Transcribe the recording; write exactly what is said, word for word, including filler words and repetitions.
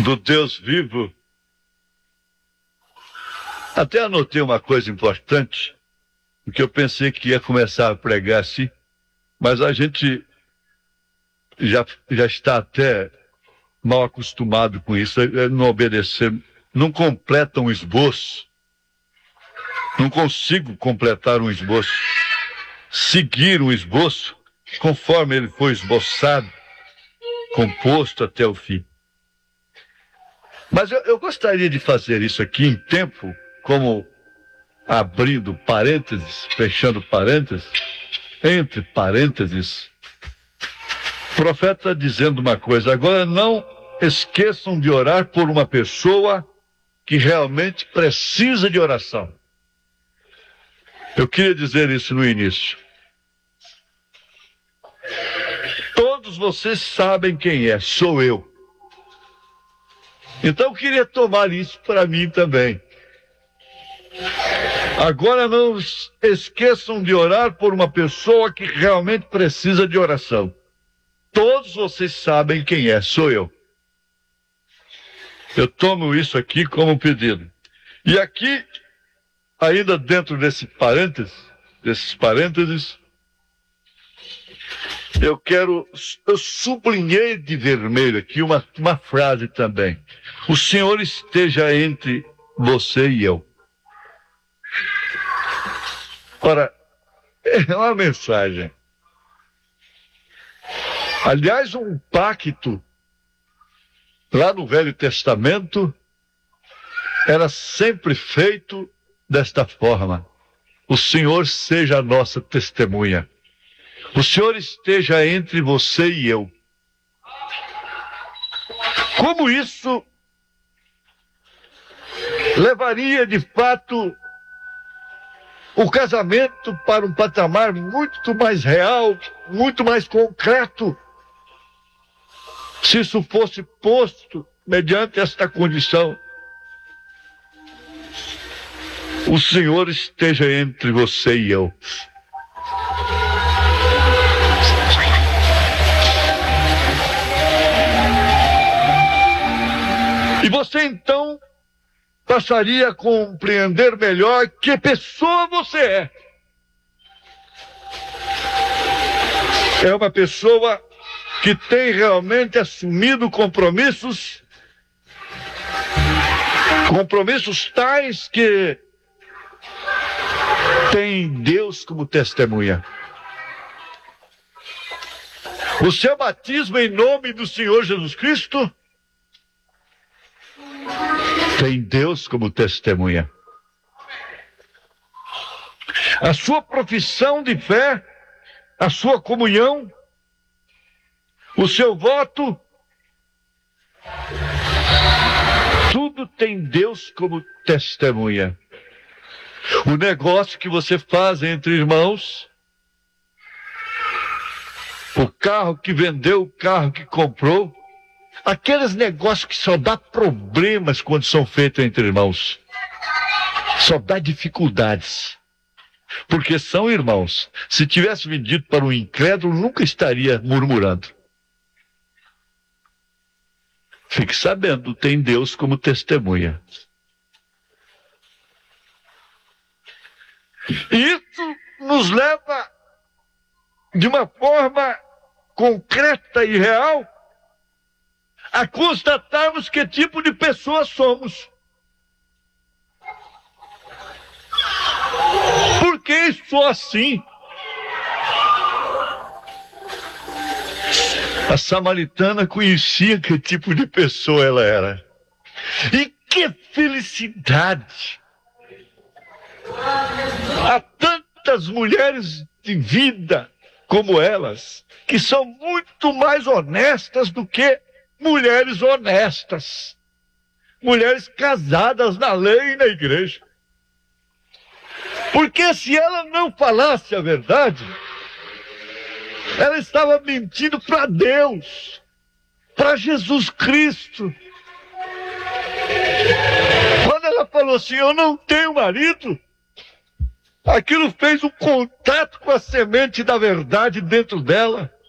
do Deus vivo. Até anotei uma coisa importante, porque eu pensei que ia começar a pregar assim, mas a gente já, já está até mal acostumado com isso, não obedecer, não completa um esboço, não consigo completar um esboço, seguir um esboço conforme ele foi esboçado, composto até o fim. Mas eu, eu gostaria de fazer isso aqui em tempo, como abrindo parênteses, fechando parênteses, entre parênteses, o profeta dizendo uma coisa: agora não esqueçam de orar por uma pessoa que realmente precisa de oração. Eu queria dizer isso no início. Todos vocês sabem quem é, sou eu. Então eu queria tomar isso para mim também. Agora não esqueçam de orar por uma pessoa que realmente precisa de oração. Todos vocês sabem quem é, sou eu. Eu tomo isso aqui como pedido. E aqui, ainda dentro desse parênteses, desses parênteses, eu quero, eu sublinhei de vermelho aqui uma, uma frase também. O Senhor esteja entre você e eu. Ora, é uma mensagem. Aliás, um pacto, lá no Velho Testamento, era sempre feito desta forma: o Senhor seja a nossa testemunha. O Senhor esteja entre você e eu. Como isso levaria, de fato, o casamento para um patamar muito mais real, muito mais concreto, se isso fosse posto mediante esta condição: o Senhor esteja entre você e eu. E você então passaria a compreender melhor que pessoa você é. É uma pessoa que tem realmente assumido compromissos, compromissos tais que tem Deus como testemunha. O seu batismo em nome do Senhor Jesus Cristo tem Deus como testemunha. A sua profissão de fé, a sua comunhão, o seu voto, tudo tem Deus como testemunha. O negócio que você faz entre irmãos, o carro que vendeu, o carro que comprou, aqueles negócios que só dá problemas quando são feitos entre irmãos. Só dá dificuldades. Porque são irmãos. Se tivesse vendido para um incrédulo, nunca estaria murmurando. Fique sabendo, tem Deus como testemunha. E isso nos leva, de uma forma concreta e real, a constatarmos que tipo de pessoa somos. Por que sou assim? A samaritana conhecia que tipo de pessoa ela era. E que felicidade! Há tantas mulheres de vida como elas, que são muito mais honestas do que mulheres honestas. Mulheres casadas na lei e na igreja. Porque se ela não falasse a verdade, ela estava mentindo para Deus, para Jesus Cristo. Quando ela falou assim, eu não tenho marido, aquilo fez um contato com a semente da verdade dentro dela.